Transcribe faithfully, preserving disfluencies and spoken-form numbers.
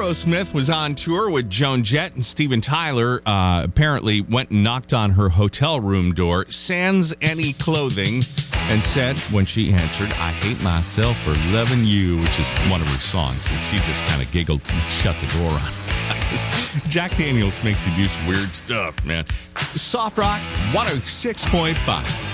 Aerosmith was on tour with Joan Jett, and Steven Tyler uh, apparently went and knocked on her hotel room door, sans any clothing, and said, when she answered, "I hate myself for loving you," which is one of her songs. And she just kind of giggled and shut the door on. Jack Daniels makes you do some weird stuff, man. Soft Rock one oh six point five.